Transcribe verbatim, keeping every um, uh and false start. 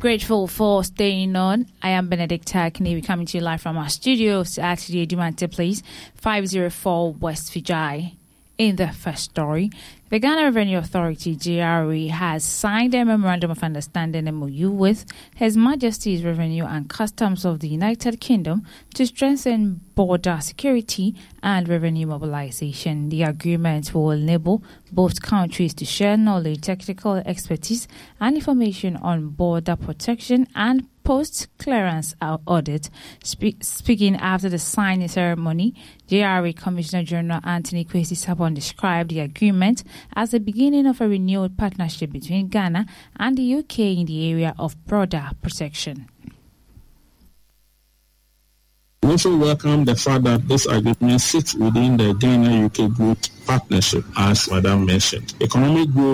Grateful for staying on. I am Benedict Akini. We're coming to you live from our studios at the Dumante Place, five oh four West Vijay. In the first story, the Ghana Revenue Authority, G R A, has signed a Memorandum of Understanding M O U with His Majesty's Revenue and Customs of the United Kingdom to strengthen border security and revenue mobilization. The agreement will enable both countries to share knowledge, technical expertise, and information on border protection and post-clearance audit. Spe- speaking after the signing ceremony, J R A Commissioner General Anthony Kwesi Sabon described the agreement as the beginning of a renewed partnership between Ghana and the U K in the area of border protection. We also welcome the fact that this agreement sits within the Ghana-U K Growth Partnership, as Madam mentioned. Economic growth